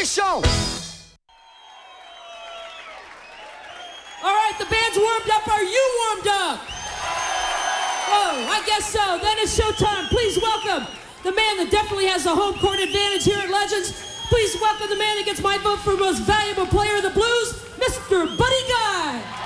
this show. All right, the band's warmed up. Are you warmed up? Oh, I guess so. Then it's showtime. Please welcome the man that definitely has the home court advantage here at Legends. Please welcome the man that gets my vote for most valuable player of the Blues, Mr. Buddy Guy.